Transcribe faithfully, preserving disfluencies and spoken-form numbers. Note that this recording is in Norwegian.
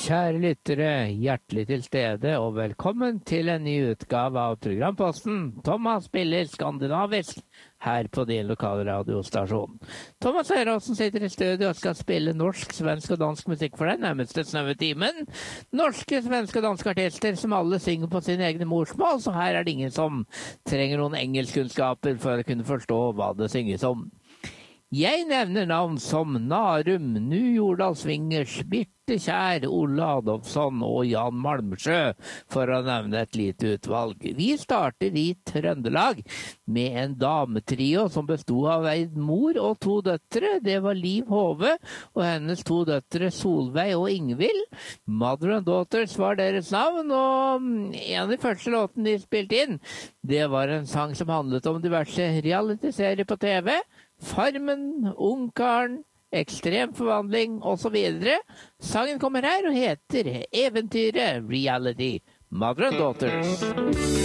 Kjære lyttere, hjertelig til stede og velkommen til en ny utgave av programposten Thomas spiller skandinavisk her på din lokale radiostasjon. Thomas Eiråsen sitter i studio og skal spille norsk, svensk og dansk musikk for deg nærmeste snaue timen. Norske, svenske og danske artister som alle synger på sine egne morsmål, så her er det ingen som trenger noen engelskkunnskaper for å kunne forstå hva det synges om. Jeg nevner navn som Narum, Nu Jordal Svingers, Birte Kjær, Ole Adolfsson og Jan Malmsjø, for å nevne et lite utvalg. Vi starter i Trøndelag med en dametrio som bestod av en mor og to døtre. Det var Liv Hove og hennes to døtre Solveig og Ingvild. Mother and Daughters var deres navn, og en av de første låtene de spilte inn, det var en sang som handlet om diverse reality-serier på T V. Farmen, Ungkaren, Ekstrem forvandling og så videre. Sangen kommer her og heter Eventyret Reality, Mother and Daughters.